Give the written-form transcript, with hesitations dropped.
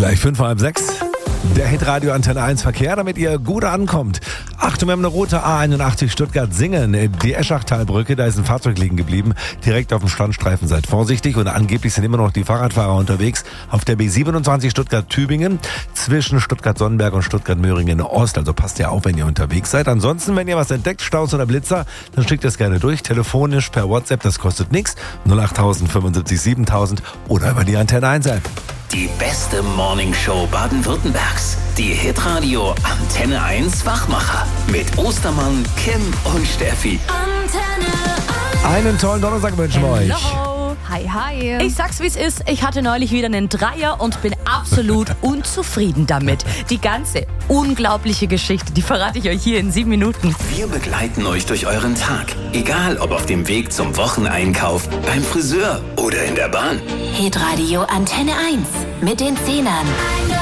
Gleich 5:30. Der Hitradio Antenne 1 Verkehr, damit ihr gut ankommt. Achtung, wir haben eine rote A81 Stuttgart-Singen. Die Eschachtalbrücke, da ist ein Fahrzeug liegen geblieben. Direkt auf dem Standstreifen, seid vorsichtig. Und angeblich sind immer noch die Fahrradfahrer unterwegs auf der B27 Stuttgart-Tübingen zwischen Stuttgart-Sonnenberg und Stuttgart-Möhringen-Ost. Also passt ja auf, wenn ihr unterwegs seid. Ansonsten, wenn ihr was entdeckt, Staus oder Blitzer, dann schickt es gerne durch. Telefonisch, per WhatsApp, das kostet nichts. 08000 75 7000 oder über die Antenne 1 App. Die beste Morningshow Baden-Württembergs. Die Hitradio Antenne 1 Wachmacher. Mit Ostermann, Kim und Steffi. Antenne 1. Einen tollen Donnerstag wünschen wir euch. Hallo. Hi, hi. Ich sag's wie's ist, ich hatte neulich wieder einen Dreier und bin absolut unzufrieden damit. Die ganze unglaubliche Geschichte, die verrate ich euch hier in 7 Minuten. Wir begleiten euch durch euren Tag. Egal ob auf dem Weg zum Wocheneinkauf, beim Friseur oder in der Bahn. Hitradio Antenne 1 mit den Zehnern.